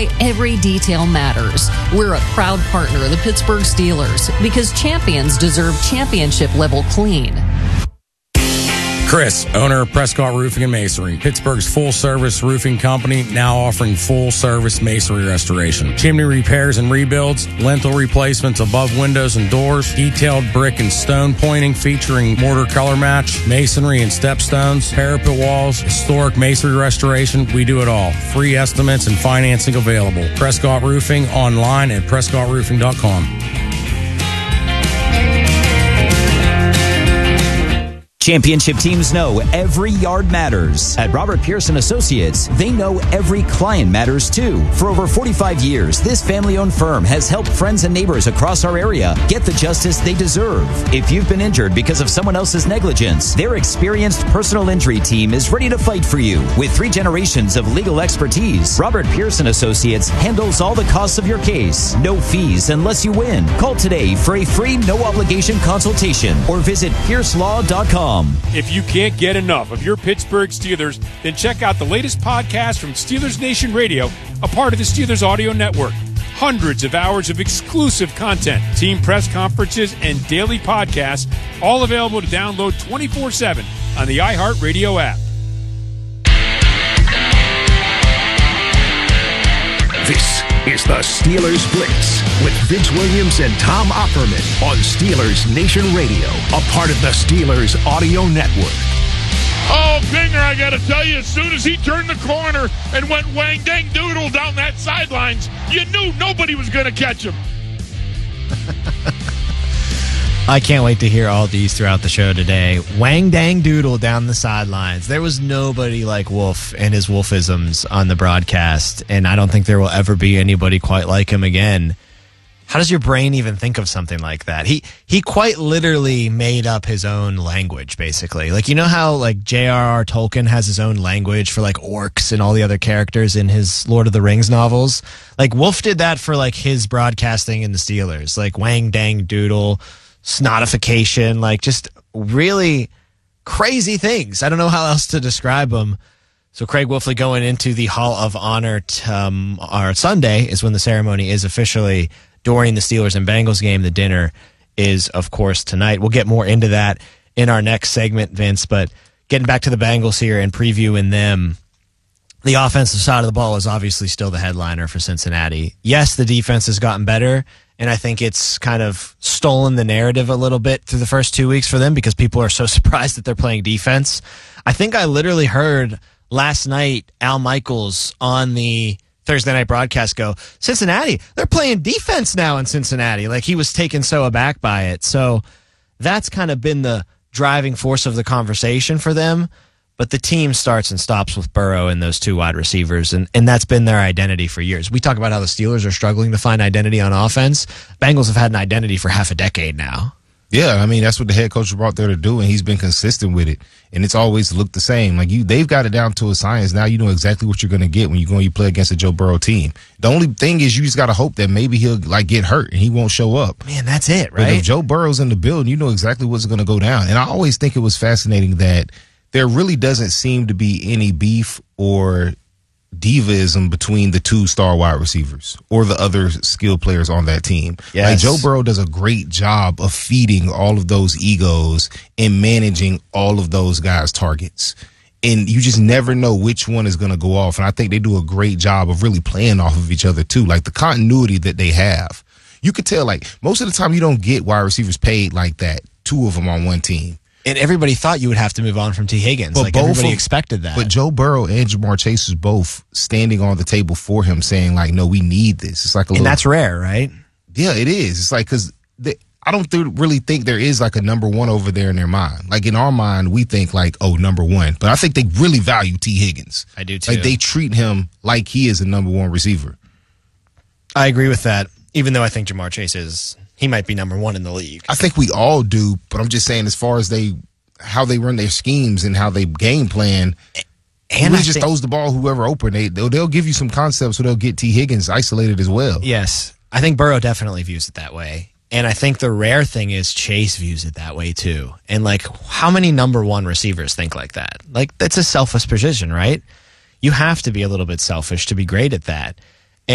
why every detail matters. We're a proud partner of the Pittsburgh Steelers because champions deserve championship-level clean. Chris, owner of Prescott Roofing and Masonry, Pittsburgh's full-service roofing company, now offering full-service masonry restoration, chimney repairs and rebuilds, lintel replacements above windows and doors, detailed brick and stone pointing featuring mortar color match, masonry and stepstones, parapet walls, historic masonry restoration. We do it all. Free estimates and financing available. Prescott Roofing online at prescottroofing.com. Championship teams know every yard matters. At Robert Pearson Associates, they know every client matters too. For over 45 years, this family-owned firm has helped friends and neighbors across our area get the justice they deserve. If you've been injured because of someone else's negligence, their experienced personal injury team is ready to fight for you. With 3 generations of legal expertise, Robert Pearson Associates handles all the costs of your case. No fees unless you win. Call today for a free no-obligation consultation or visit piercelaw.com. If you can't get enough of your Pittsburgh Steelers, then check out the latest podcast from Steelers Nation Radio, a part of the Steelers Audio Network. Hundreds of hours of exclusive content, team press conferences, and daily podcasts, all available to download 24/7 on the iHeartRadio app. This is the Steelers Blitz with Vince Williams and Tom Opperman on Steelers Nation Radio, a part of the Steelers Audio Network. Oh, Pinger, I got to tell you, as soon as he turned the corner and went wang dang doodle down that sidelines, you knew nobody was going to catch him. I can't wait to hear all these throughout the show today. Wang dang doodle down the sidelines. There was nobody like Wolf and his Wolfisms on the broadcast, and I don't think there will ever be anybody quite like him again. How does your brain even think of something like that? He quite literally made up his own language, basically. Like, you know how like J.R.R. Tolkien has his own language for like orcs and all the other characters in his Lord of the Rings novels? Like, Wolf did that for like his broadcasting in the Steelers. Like, wang dang doodle, snotification, like just really crazy things. I don't know how else to describe them. So Craig Wolfley going into the Hall of Honor Sunday is when the ceremony is officially during the Steelers and Bengals game. The dinner is, of course, tonight. We'll get more into that in our next segment, Vince, but getting back to the Bengals here and previewing them, the offensive side of the ball is obviously still the headliner for Cincinnati. Yes, the defense has gotten better, and I think it's kind of stolen the narrative a little bit through the first 2 weeks for them because people are so surprised that they're playing defense. I think I literally heard last night Al Michaels on the Thursday night broadcast go, Cincinnati, they're playing defense now in Cincinnati. Like, he was taken so aback by it. So that's kind of been the driving force of the conversation for them. But the team starts and stops with Burrow and those 2 wide receivers, and that's been their identity for years. We talk about how the Steelers are struggling to find identity on offense. Bengals have had an identity for half a decade now. Yeah, I mean, that's what the head coach was brought there to do, and he's been consistent with it. And it's always looked the same. Like, they've got it down to a science. Now you know exactly what you're going to get when you play against a Joe Burrow team. The only thing is you just got to hope that maybe he'll, like, get hurt and he won't show up. Man, that's it, right? But if Joe Burrow's in the building, you know exactly what's going to go down. And I always think it was fascinating that there really doesn't seem to be any beef or divaism between the 2 star wide receivers or the other skilled players on that team. Yes. Like, Joe Burrow does a great job of feeding all of those egos and managing all of those guys' targets. And you just never know which one is going to go off. And I think they do a great job of really playing off of each other too. Like, the continuity that they have. You could tell, like, most of the time you don't get wide receivers paid like that, 2 of them on one team. And everybody thought you would have to move on from T. Higgins. But like, everybody expected that. But Joe Burrow and Jamar Chase is both standing on the table for him, saying, like, no, we need this. It's like and that's rare, right? Yeah, it is. It's like, because I don't really think there is like a number 1 over there in their mind. Like, in our mind, we think like, oh, number 1. But I think they really value T. Higgins. I do too. Like, they treat him like he is a number 1 receiver. I agree with that, even though I think Jamar Chase he might be number 1 in the league. I think we all do, but I'm just saying, as far as how they run their schemes and how they game plan, and he just throws the ball whoever open. They'll give you some concepts, so they'll get T. Higgins isolated as well. Yes, I think Burrow definitely views it that way. And I think the rare thing is Chase views it that way too. And like, how many number 1 receivers think like that? Like, that's a selfish position, right? You have to be a little bit selfish to be great at that.